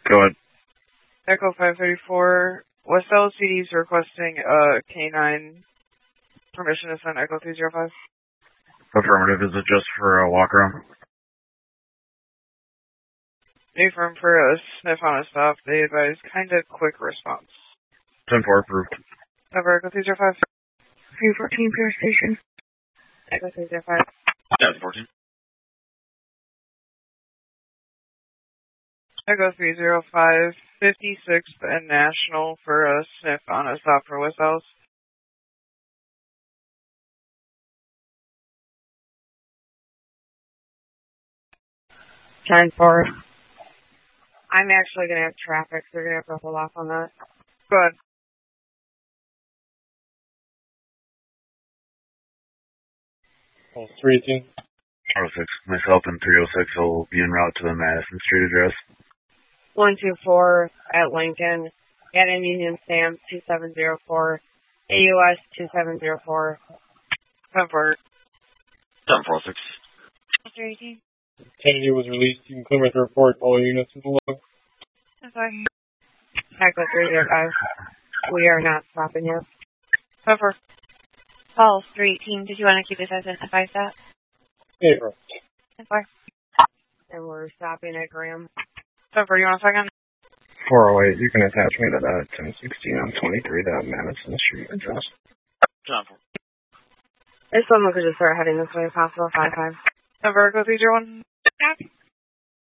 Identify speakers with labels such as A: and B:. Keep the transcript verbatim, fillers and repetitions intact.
A: Go ahead.
B: Echo five thirty-four, West L C D is requesting a K nine permission to send Echo three zero five.
A: Affirmative. Is it just for a walk around?
B: New firm for a sniff on a stop. They advise kind of quick response.
A: ten four approved.
B: Over Echo three zero five.
C: three fourteen Pier Station.
B: Echo three zero five.
A: ten fourteen.
B: Echo three zero five, fifty-sixth and National for a sniff on a stop for West House.
C: ten four. I'm actually going to have traffic, so we're going to have to hold off on that.
B: Go ahead.
D: Oh, three eighteen.
A: oh six. Myself and three oh six will be en route to the Madison Street address.
C: one two four at Lincoln. At in Union Stamp two seven zero four. A U S two seven zero four.
B: ten four.
A: ten four six.
C: three eighteen.
D: Kennedy was released. You can clear the report. All units in the log.
C: Okay. Echo three zero five. We are not stopping yet.
B: ten four.
E: Falls three eighteen. Did you want to keep this as an advice that?
D: Eight right.
E: ten four.
C: And we're stopping at Graham.
B: ten four, you want a second?
F: four oh eight, you can attach me to that. ten sixteen on twenty-three, that Madison Street address.
A: ten four.
C: If someone could just start heading this way, possible, five five.
B: ten four, Echo three zero one.
E: Copy.